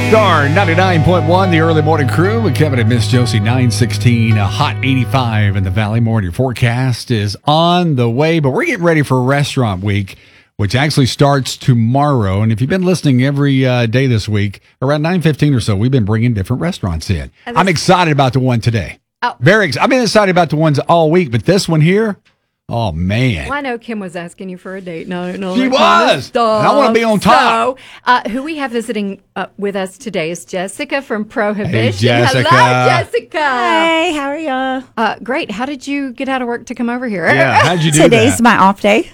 Star 99.1, the early morning crew with Kevin and Miss Josie, 916, a hot 85 in the Valley. More your forecast is on the way, but we're getting ready for Restaurant Week, which actually starts tomorrow. And if you've been listening every day this week, around 9:15 or so, we've been bringing different restaurants in. I'm excited about the one today. Oh. I've been excited about the ones all week, but this one here, oh, man. Well, I know Kim was asking you for a date. No, She was. And I want to be on top. So, who we have visiting with us today is Jessica from Prohibition. Hey, Jessica. Hello, Jessica. Hey, how are y'all? Great. How did you get out of work to come over here? Yeah, how'd you do Today's that? my off day.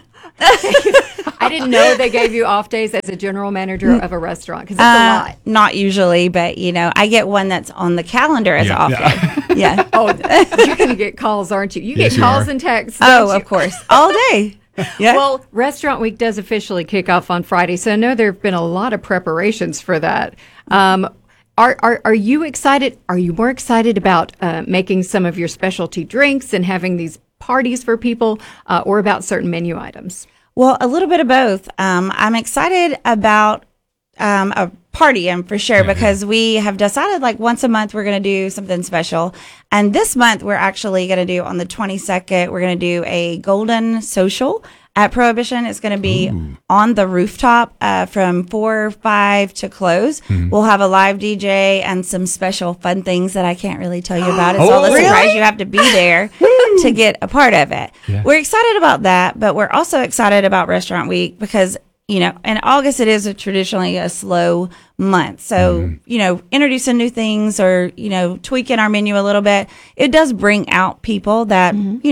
I didn't know they gave you off days as a general manager of a restaurant because it's a lot. Not usually, but I get one that's on the calendar as an off day. Yeah. Oh, you're going to get calls, aren't you? You Yes, get you calls are. and texts. Oh, don't you? of course. All day. Yeah. Well, Restaurant Week does officially kick off on Friday, so I know there have been a lot of preparations for that. Are you excited? Are you more excited about making some of your specialty drinks and having these parties for people, or about certain menu items? Well, a little bit of both. I'm excited about a party, for sure, because we have decided like once a month we're going to do something special. And this month we're actually going to do on the 22nd, we're going to do a golden social at Prohibition. It's going to be on the rooftop from 4 or 5 to close. We'll have a live DJ and some special fun things that I can't really tell you about. It's all a surprise. You have to be there to get a part of it. Yeah. We're excited about that, but we're also excited about Restaurant Week because in August, it is traditionally a slow month. So, introducing new things or, tweaking our menu a little bit, it does bring out people that,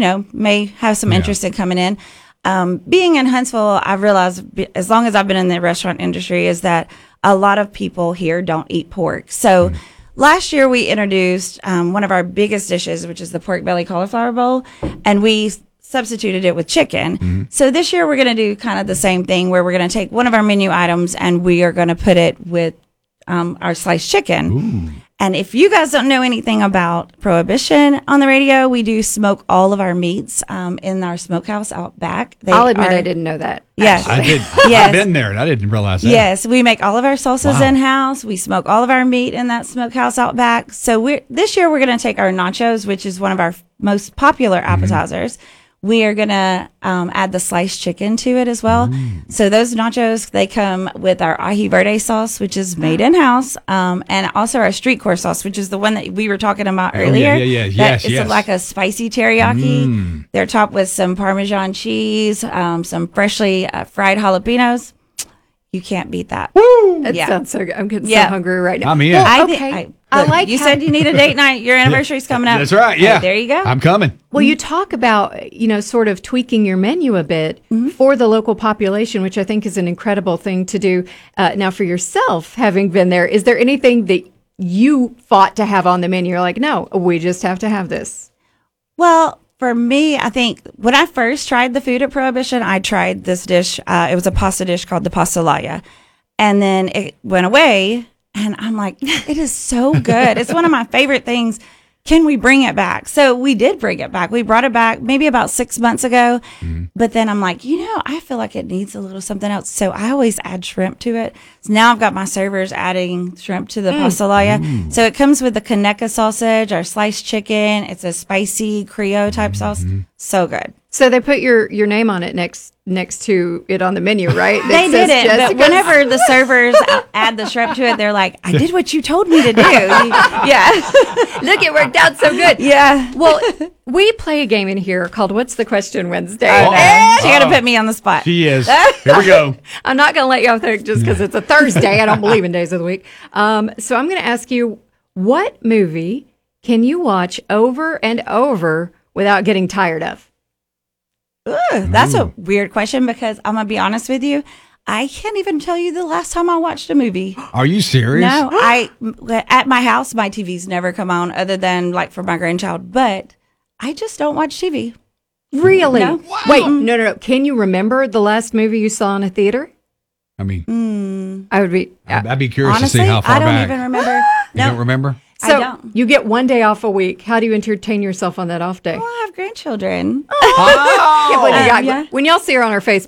may have some interest in coming in. Being in Huntsville, I've realized as long as I've been in the restaurant industry is that a lot of people here don't eat pork. So last year we introduced one of our biggest dishes, which is the pork belly cauliflower bowl, and we substituted it with chicken. So this year we're going to do kind of the same thing where we're going to take one of our menu items and we are going to put it with our sliced chicken. And if you guys don't know anything about Prohibition on the radio, we do smoke all of our meats in our smokehouse out back. I'll admit I didn't know that. Yes. I did. Yes. I've been there and I didn't realize that. Yes, we make all of our salsas Wow. in-house. We smoke all of our meat in that smokehouse out back. So this year we're going to take our nachos, which is one of our most popular appetizers. We are going to add the sliced chicken to it as well. So those nachos, they come with our ají verde sauce, which is made in-house, and also our street core sauce, which is the one that we were talking about earlier. Yeah. That Yes. It's like a spicy teriyaki. They're topped with some Parmesan cheese, some freshly fried jalapenos. You can't beat that. That Yeah. sounds so good. I'm getting so Yeah. hungry right now. I'm in. Okay. I Look, like you how- said you need a date night. Your anniversary's coming up. That's right. Hey, Yeah. there you go. I'm coming. Well, you talk about, sort of tweaking your menu a bit for the local population, which I think is an incredible thing to do. Now, for yourself, having been there, is there anything that you fought to have on the menu? You're like, no, we just have to have this. Well, for me, I think when I first tried the food at Prohibition, I tried this dish. It was a pasta dish called the pastelaya. And then it went away. And I'm like, it is so good. It's one of my favorite things. Can we bring it back? So we did bring it back. We brought it back maybe about 6 months ago. But then I'm like, I feel like it needs a little something else. So I always add shrimp to it. So now I've got my servers adding shrimp to the pastelaya. So it comes with the Conecuh sausage, our sliced chicken. It's a spicy Creole type sauce. So good. So they put your name on it next to it on the menu, right? They That says didn't, but Jessica's. whenever the servers add the shrimp to it, they're like, I did what you told me to do. Yeah. Look, it worked out so good. Yeah. Well, we play a game in here called What's the Question Wednesday. She got to put me on the spot. She is. Here we go. I'm not going to let you off there just because it's a Thursday. I don't believe in days of the week. So I'm going to ask you, what movie can you watch over and over without getting tired of? That's a weird question because I'm going to be honest with you. I can't even tell you the last time I watched a movie. Are you serious? No, at my house, my TV's never come on other than like for my grandchild, but I just don't watch TV. Really? No. Wait, no. Can you remember the last movie you saw in a theater? I mean, I would be. I'd be curious Honestly, to see how far I don't back. even remember. You don't remember? I So don't. you get one day off a week. How do you entertain yourself on that off day? Well, I have grandchildren. Can't believe you got- yeah. When y'all see her on our Facebook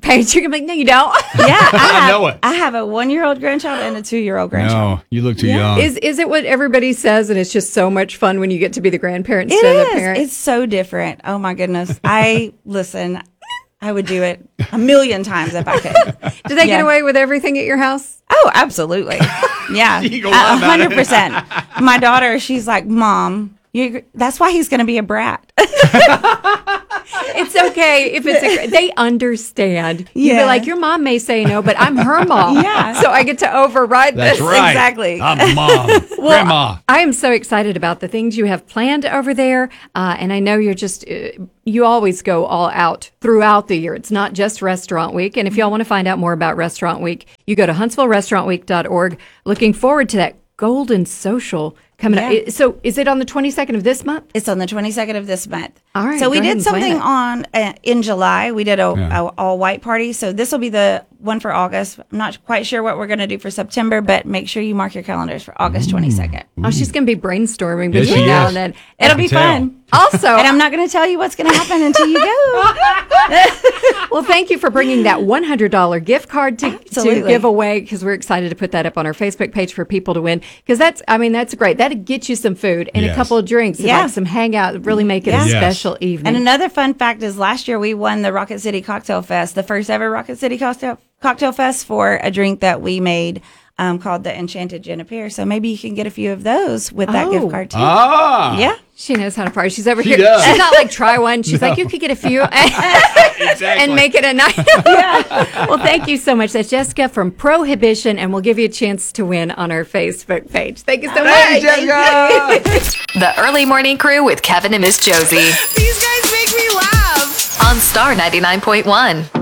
Paige, you're gonna be like, no, you don't. Yeah, I know it. I have a 1-year-old grandchild and a 2-year-old grandchild. No, you look too young. Is it what everybody says, and it's just so much fun when you get to be the grandparent instead of the parent? It's so different. Oh my goodness. I would do it a million times if I could. Do they get away with everything at your house? Oh, absolutely. Yeah, You go on about it. 100%. My daughter, she's like, Mom, that's why he's going to be a brat. It's okay if they understand. You'd be Yeah. like, your mom may say no, but I'm her mom. Yeah. So I get to override That's this. right. Exactly. I'm mom, grandma. I am so excited about the things you have planned over there. And I know you're just, you always go all out throughout the year. It's not just Restaurant Week. And if y'all want to find out more about Restaurant Week, you go to HuntsvilleRestaurantWeek.org. Looking forward to that Golden Social coming up. So is it on the 22nd of this month? It's on the 22nd of this month. All right, So we go ahead did and plan something it. in July. We did a all white party. So this will be the one for August. I'm not quite sure what we're going to do for September, but make sure you mark your calendars for August 22nd. Oh, she's going to be brainstorming Yes, between she now is. and then. It'll be can tell. fun. Also, And I'm not going to tell you what's going to happen until you go. well, thank you for bringing that $100 gift card to Absolutely. give away, because we're excited to put that up on our Facebook page for people to win. Because that's great. That'll get you some food and Yes. a couple of drinks, and Yeah. like some hangout, really make it a Yeah. Yes. special evening. And another fun fact is last year we won the Rocket City Cocktail Fest, the first ever Rocket City Cocktail Fest, for a drink that we made called the Enchanted Jennifer. So maybe you can get a few of those with that Oh. gift card too. Ah. Yeah. She knows how to party. She's over She here. does. She's not like, try one. She's like, you could get a few and make it a night. Well, thank you so much. That's Jessica from Prohibition, and we'll give you a chance to win on our Facebook page. Thank you so much. Jessica. The Early Morning Crew with Kevin and Miss Josie These guys make me laugh. on Star 99.1.